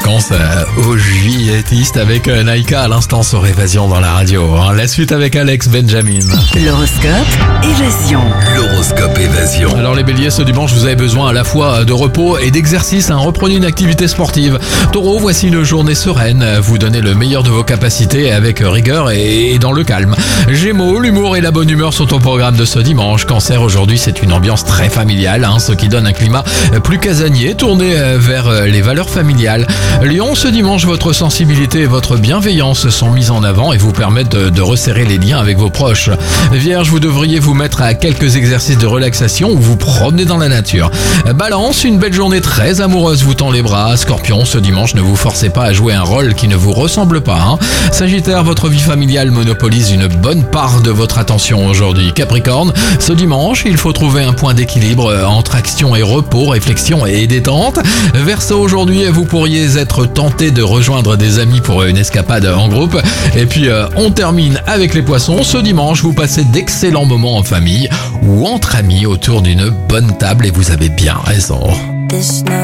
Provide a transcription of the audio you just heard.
vacances aux juilletistes avec Naïka à l'instant sur Évasion dans la radio. La suite avec Alex Benjamin. L'horoscope Évasion. L'horoscope Évasion. Alors les béliers, ce dimanche, vous avez besoin à la fois de repos et d'exercice. Reprenez une activité sportive. Taureau, voici une journée sereine. Vous donnez le meilleur de vos capacités avec rigueur et dans le calme. Gémeaux, l'humour et la bonne humeur sont au programme de ce dimanche. Cancer, aujourd'hui, c'est une ambiance très familiale, ce qui donne un climat plus casanier, tourné vers les valeurs familiales. Lion, ce dimanche, votre sensibilité et votre bienveillance sont mises en avant et vous permettent de resserrer les liens avec vos proches. Vierge, vous devriez vous mettre à quelques exercices de relaxation ou vous promener dans la nature. Balance, une belle journée très amoureuse vous tend les bras. Scorpion, ce dimanche, ne vous forcez pas à jouer un rôle qui ne vous ressemble pas. Sagittaire, votre vie familiale monopolise une bonne part de votre attention aujourd'hui. Capricorne, ce dimanche, il faut trouver un point d'équilibre entre action et repos, réflexion et détente. Verseau, aujourd'hui, vous pourriez être tenté de rejoindre des amis pour une escapade en groupe. Et puis, on termine avec les poissons. Ce dimanche, vous passez d'excellents moments en famille ou entre amis autour d'une bonne table et vous avez bien raison.